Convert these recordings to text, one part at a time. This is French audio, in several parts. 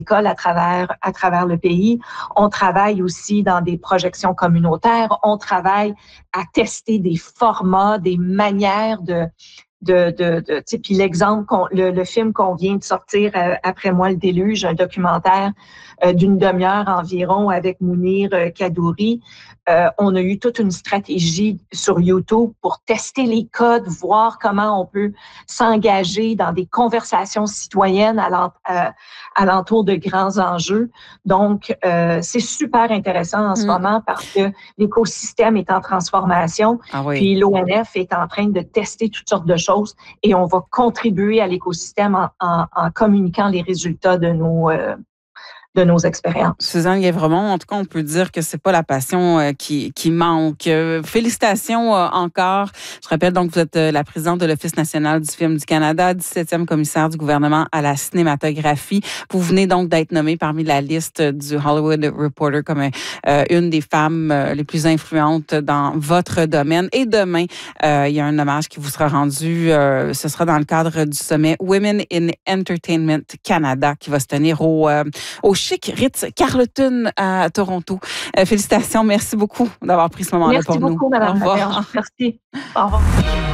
écoles à travers le pays. On travaille aussi dans des projections communautaires. On travaille à tester des formats, des manières puis l'exemple, le film qu'on vient de sortir, Après moi le déluge, un documentaire d'une demi-heure environ avec Mounir Kadouri. On a eu toute une stratégie sur YouTube pour tester les codes, voir comment on peut s'engager dans des conversations citoyennes à l'entour de grands enjeux. Donc, c'est super intéressant en ce moment parce que l'écosystème est en transformation. Ah oui. Puis l'ONF est en train de tester toutes sortes de choses et on va contribuer à l'écosystème en communiquant les résultats de nos expériences. Suzanne Guèvremont, en tout cas, on peut dire que c'est pas la passion qui manque. Félicitations encore. Je rappelle donc que vous êtes la présidente de l'Office national du film du Canada, 17e commissaire du gouvernement à la cinématographie. Vous venez donc d'être nommée parmi la liste du Hollywood Reporter comme une des femmes les plus influentes dans votre domaine. Et demain, il y a un hommage qui vous sera rendu. Ce sera dans le cadre du sommet Women in Entertainment Canada qui va se tenir au chic Ritz-Carlton à Toronto. Félicitations. Merci beaucoup d'avoir pris ce moment-là pour nous. Merci beaucoup, Mme Laberge. Merci. Au revoir.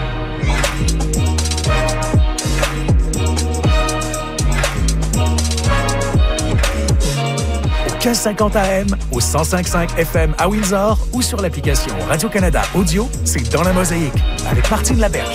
1550 AM, au 105.5 FM à Windsor ou sur l'application Radio-Canada Audio, c'est Dans la Mosaïque avec Martine Laberge.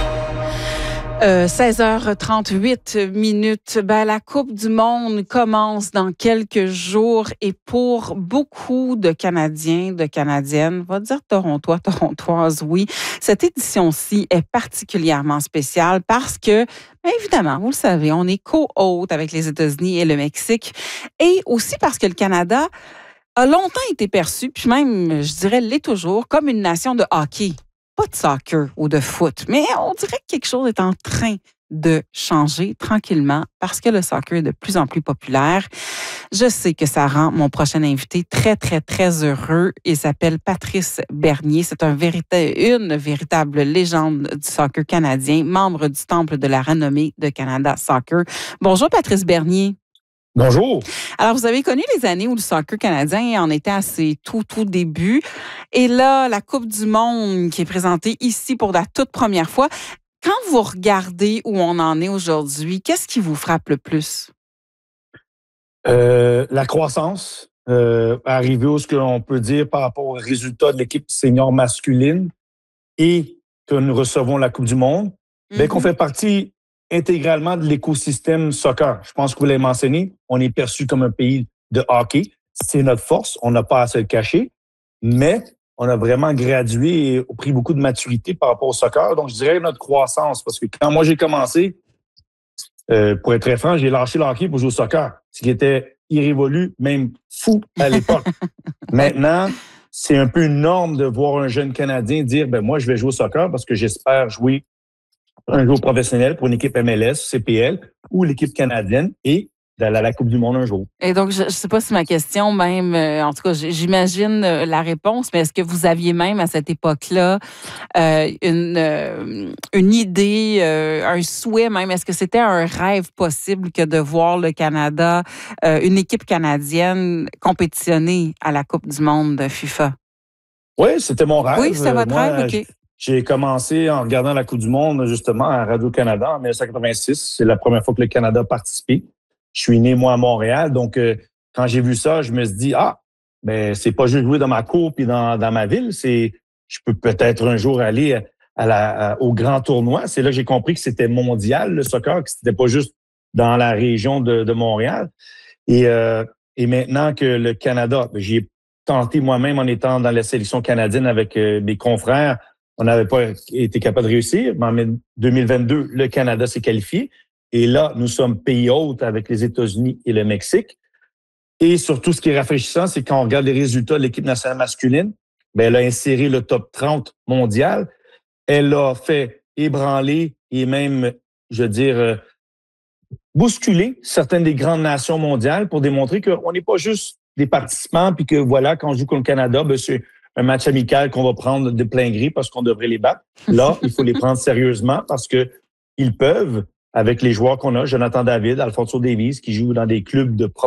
16h38. La Coupe du monde commence dans quelques jours et pour beaucoup de Canadiens, de Canadiennes, on va dire Torontois, Torontoises, oui, cette édition-ci est particulièrement spéciale parce que, évidemment, vous le savez, on est co-hôte avec les États-Unis et le Mexique et aussi parce que le Canada a longtemps été perçu, puis même, je dirais, l'est toujours, comme une nation de hockey. Pas de soccer ou de foot, mais on dirait que quelque chose est en train de changer tranquillement parce que le soccer est de plus en plus populaire. Je sais que ça rend mon prochain invité très, très, très heureux. Il s'appelle Patrice Bernier. C'est une véritable légende du soccer canadien, membre du Temple de la renommée de Canada Soccer. Bonjour, Patrice Bernier. Bonjour. Alors, vous avez connu les années où le soccer canadien en était à ses tout débuts. Et là, la Coupe du monde qui est présentée ici pour la toute première fois. Quand vous regardez où on en est aujourd'hui, qu'est-ce qui vous frappe le plus? La croissance, arriver où ce qu'on peut dire par rapport aux résultats de l'équipe senior masculine et que nous recevons la Coupe du monde, qu'on fait partie intégralement de l'écosystème soccer. Je pense que vous l'avez mentionné, on est perçu comme un pays de hockey. C'est notre force, on n'a pas à se le cacher, mais on a vraiment gradué et pris beaucoup de maturité par rapport au soccer. Donc, je dirais notre croissance, parce que quand moi j'ai commencé, pour être très franc, j'ai lâché le hockey pour jouer au soccer, ce qui était irrévolu, même fou à l'époque. Maintenant, c'est un peu une norme de voir un jeune Canadien dire, moi, je vais jouer au soccer parce que j'espère jouer un jour professionnel pour une équipe MLS, CPL ou l'équipe canadienne et d'aller à la Coupe du monde un jour. Et donc, je ne sais pas si ma question même, en tout cas, j'imagine la réponse, mais est-ce que vous aviez même à cette époque-là une idée, un souhait même? Est-ce que c'était un rêve possible que de voir le Canada, une équipe canadienne compétitionner à la Coupe du monde de FIFA? Oui, c'était mon rêve. Oui, c'était votre rêve, OK. J'ai commencé en regardant la Coupe du monde, justement, à Radio-Canada en 1986. C'est la première fois que le Canada a participé. Je suis né, moi, à Montréal. Donc, quand j'ai vu ça, je me suis dit, c'est pas juste jouer dans ma cour puis dans ma ville. Je peux peut-être un jour aller au grand tournoi. C'est là que j'ai compris que c'était mondial, le soccer, que c'était pas juste dans la région de Montréal. Et maintenant que le Canada, j'ai tenté moi-même en étant dans la sélection canadienne avec mes confrères. On n'avait pas été capable de réussir, mais en 2022, le Canada s'est qualifié. Et là, nous sommes pays hôtes avec les États-Unis et le Mexique. Et surtout, ce qui est rafraîchissant, c'est quand on regarde les résultats de l'équipe nationale masculine, elle a inséré le top 30 mondial. Elle a fait ébranler et même, je veux dire, bousculer certaines des grandes nations mondiales pour démontrer qu'on n'est pas juste des participants puis que voilà, quand on joue contre le Canada, c'est un match amical qu'on va prendre de plein gré parce qu'on devrait les battre. Là, il faut les prendre sérieusement parce que ils peuvent, avec les joueurs qu'on a, Jonathan David, Alphonso Davies, qui jouent dans des clubs de